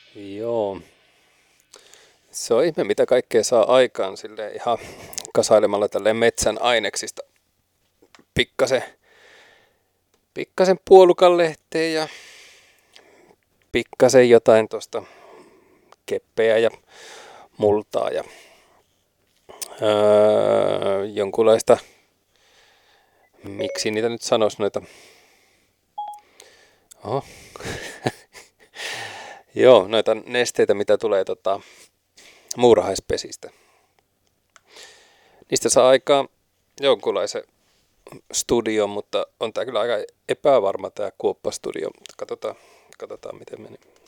Joo. Se on ihme, mitä kaikkea saa aikaan sille ihan kasailemalla tälleen metsän aineksista. Pikkasen, pikkasen puolukanlehteen ja pikkasen jotain tuosta keppejä ja multaa ja jonkunlaista, miksi niitä nyt sanoisi noita. Oho. Joo, noita nesteitä, mitä tulee muurahaispesistä. Niistä saa aikaan jonkunlaisen studion, mutta on tää kyllä aika epävarma tää kuoppastudio. Katsotaan miten meni.